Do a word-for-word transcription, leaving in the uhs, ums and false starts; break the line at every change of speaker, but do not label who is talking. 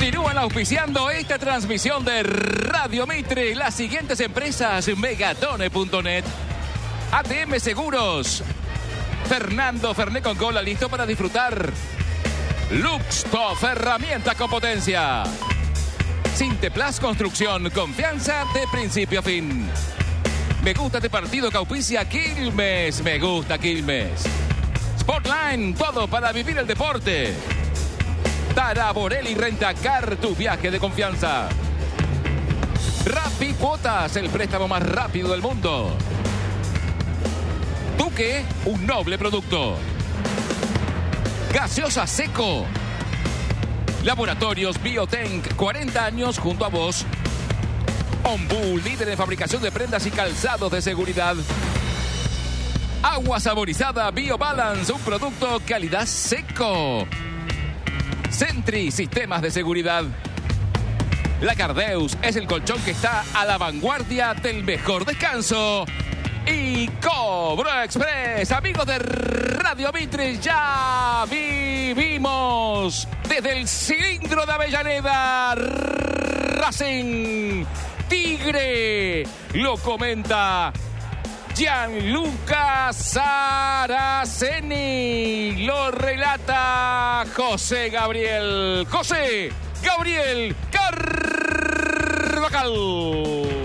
Continúan auspiciando esta transmisión de Radio Mitre las siguientes empresas: Megatone punto net, A T M Seguros, Fernando Fernet con cola, listo para disfrutar. Luxtof, herramienta con potencia. Sinteplas Construcción, confianza de principio a fin. Me gusta este partido que auspicia Quilmes. Me gusta Quilmes. Sportline, todo para vivir el deporte. Taraborelli Rentacar, tu viaje de confianza. Rappi Cuotas, el préstamo más rápido del mundo. Duque, un noble producto. Gaseosa Seco. Laboratorios Biotank, cuarenta años junto a vos. Ombú, líder en fabricación de prendas y calzados de seguridad. Agua saborizada BioBalance, un producto calidad seco. Sentry, sistemas de seguridad. La Cardeus es el colchón que está a la vanguardia del mejor descanso. Y Cobro Express, amigos de Radio Mitre, ya vivimos desde el cilindro de Avellaneda. Racing Tigre, lo comenta Gianluca Saraceni, lo relata José Gabriel. José Gabriel Carvajal.